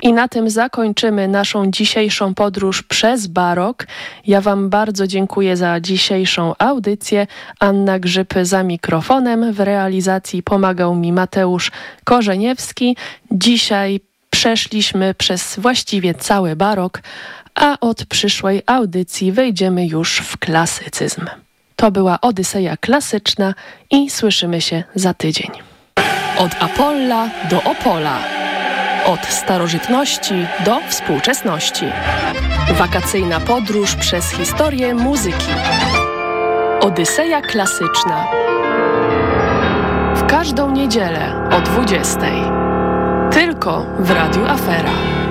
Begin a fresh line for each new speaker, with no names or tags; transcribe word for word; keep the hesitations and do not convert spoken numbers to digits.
I na tym zakończymy naszą dzisiejszą podróż przez barok. Ja Wam bardzo dziękuję za dzisiejszą audycję. Anna Grzyb za mikrofonem. W realizacji pomagał mi Mateusz Korzeniewski. Dzisiaj przeszliśmy przez właściwie cały barok, a od przyszłej audycji wejdziemy już w klasycyzm. To była Odyseja Klasyczna i słyszymy się za tydzień. Od Apolla do Opola. Od starożytności do współczesności. Wakacyjna podróż przez historię muzyki. Odyseja Klasyczna. W każdą niedzielę o dwudziestej. Tylko w Radiu Afera.